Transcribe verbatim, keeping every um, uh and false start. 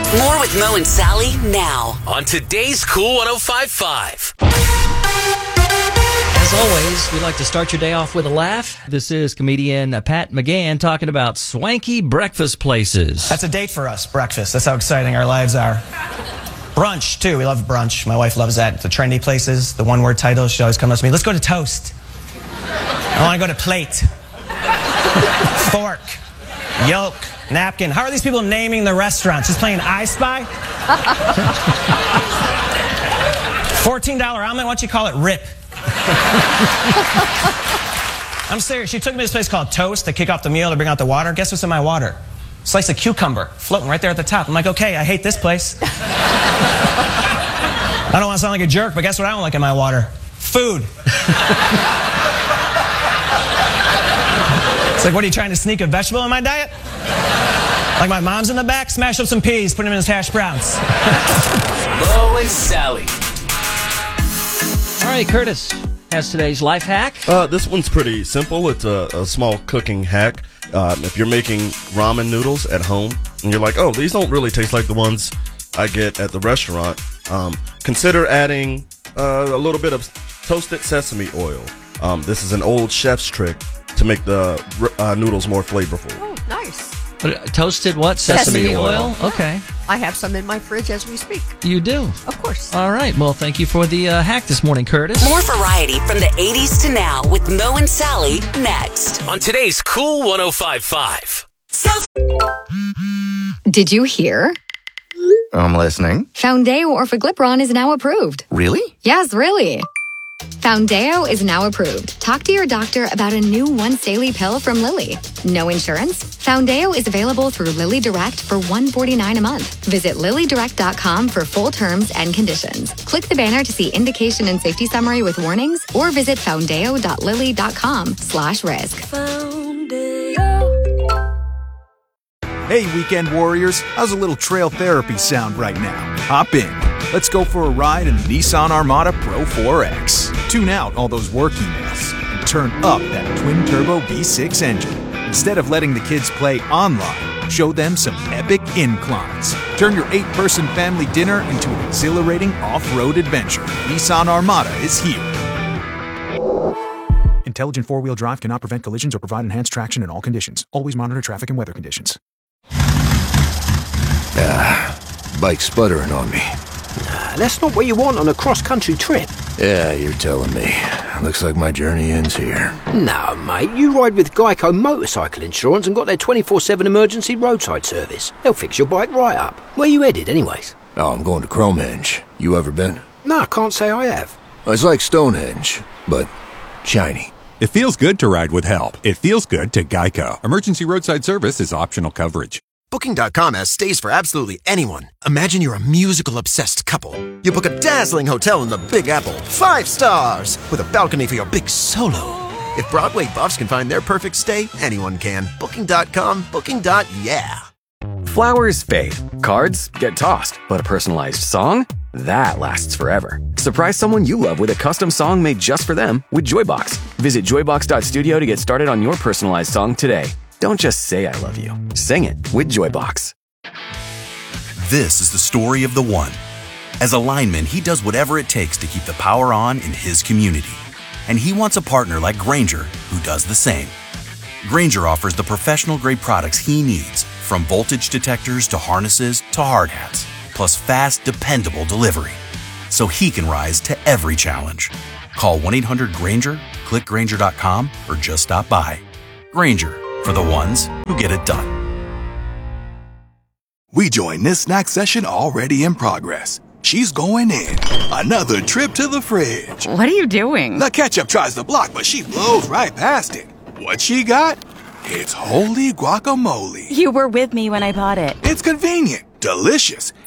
More with Mo and Sally now on today's Cool one oh five point five. As always, we like to start your day off with a laugh. This is comedian Pat McGann talking about swanky breakfast places. That's a date for us, breakfast. That's how exciting our lives are. Brunch, too. We love brunch. My wife loves that. The trendy places, the one-word titles. She always comes to me, let's go to Toast. I want to go to Plate. Fork. Yolk. Napkin. How are these people naming the restaurants? Just playing I Spy? fourteen dollar omelet, why don't you call it Rip? I'm serious. She took me to this place called Toast to kick off the meal to bring out the water. Guess what's in my water? Slice of cucumber floating right there at the top. I'm like, okay, I hate this place. I don't want to sound like a jerk, but guess what I don't like in my water? Food. It's like, what are you trying to sneak a vegetable in my diet? Like my mom's in the back, smash up some peas, put them in his hash browns. Mo and Sally. All right, Curtis has today's life hack. Uh, this one's pretty simple. It's a, a small cooking hack. Um, if you're making ramen noodles at home and you're like, oh, these don't really taste like the ones I get at the restaurant, um, consider adding uh, a little bit of toasted sesame oil. Um, this is an old chef's trick to make the uh, noodles more flavorful. Oh, nice. Uh, Toasted what? Sesame, Sesame oil? oil. Okay. I have some in my fridge as we speak. You do? Of course. All right. Well, thank you for the uh, hack this morning, Curtis. More variety from the eighties to now with Mo and Sally next on today's Cool one oh five point five. Did you hear? I'm listening. Foundeo Orforglipron is now approved. Really? Yes, really. Foundeo is now approved. Talk to your doctor about a new once daily pill from Lilly. No insurance? Foundeo is available through Lilly Direct for one hundred forty-nine dollars a month. Visit lilly direct dot com for full terms and conditions. Click the banner to see indication and safety summary with warnings or visit foundeo dot lilly dot com slash risk. Hey, weekend warriors, how's a little trail therapy sound right now? Hop in. Let's go for a ride in the Nissan Armada Pro four X. Tune out all those work emails and turn up that twin-turbo V six engine. Instead of letting the kids play online, show them some epic inclines. Turn your eight-person family dinner into an exhilarating off-road adventure. Nissan Armada is here. Intelligent four-wheel drive cannot prevent collisions or provide enhanced traction in all conditions. Always monitor traffic and weather conditions. Ah, bike's sputtering on me. Nah, that's not what you want on a cross-country trip. Yeah, you're telling me. Looks like my journey ends here. No, mate, you ride with Geico Motorcycle Insurance and got their twenty-four seven emergency roadside service. They'll fix your bike right up. Where you headed, anyways? Oh, I'm going to Cromehenge. You ever been? No, I can't say I have. It's like Stonehenge, but shiny. It feels good to ride with help. It feels good to Geico. Emergency roadside service is optional coverage. Booking dot com has stays for absolutely anyone. Imagine you're a musical-obsessed couple. You book a dazzling hotel in the Big Apple. Five stars! With a balcony for your big solo. If Broadway buffs can find their perfect stay, anyone can. Booking dot com, booking. Yeah. Flowers fade. Cards get tossed. But a personalized song? That lasts forever. Surprise someone you love with a custom song made just for them with Joybox. Visit joybox dot studio to get started on your personalized song today. Don't just say I love you. Sing it with Joybox. This is the story of the one. As a lineman, he does whatever it takes to keep the power on in his community. And he wants a partner like Grainger who does the same. Grainger offers the professional-grade products he needs, from voltage detectors to harnesses to hard hats, plus fast, dependable delivery, so he can rise to every challenge. Call one eight hundred Grainger, click Grainger dot com, or just stop by. Grainger, for the ones who get it done. We join this snack session already in progress. She's going in. Another trip to the fridge. What are you doing? The ketchup tries to block, but she blows right past it. What she got? It's holy guacamole. You were with me when I bought it. It's convenient, delicious,